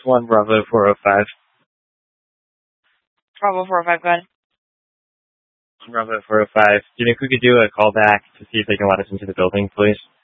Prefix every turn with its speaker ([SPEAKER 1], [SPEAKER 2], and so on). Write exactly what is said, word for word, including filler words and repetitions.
[SPEAKER 1] One Bravo four oh five.
[SPEAKER 2] Bravo four oh five, go ahead.
[SPEAKER 1] Bravo four oh five. Do you think we could do a call back to see if they can let us into the building, please?